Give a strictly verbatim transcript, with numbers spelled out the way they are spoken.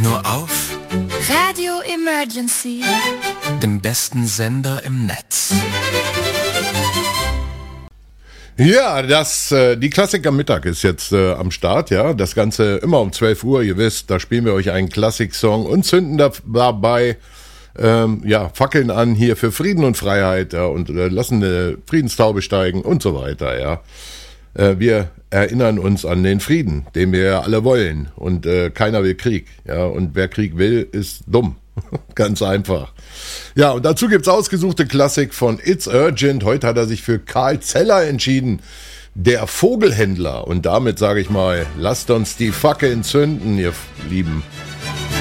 nur auf Radio Emergency, dem besten Sender im Netz. Ja, das, äh, die Klassik am Mittag ist jetzt äh, am Start, ja. Das Ganze immer um zwölf Uhr, ihr wisst, da spielen wir euch einen Klassik-Song und zünden dabei ähm, ja, Fackeln an hier für Frieden und Freiheit, ja, und äh, lassen eine Friedenstaube steigen und so weiter, ja. Äh, wir erinnern uns an den Frieden, den wir ja alle wollen, und äh, keiner will Krieg, ja, und wer Krieg will, ist dumm. Ganz einfach. Ja, und dazu gibt's ausgesuchte Klassik von It's Urgent. Heute hat er sich für Karl Zeller entschieden, der Vogelhändler. Und damit sage ich mal, lasst uns die Fackeln zünden, ihr Lieben.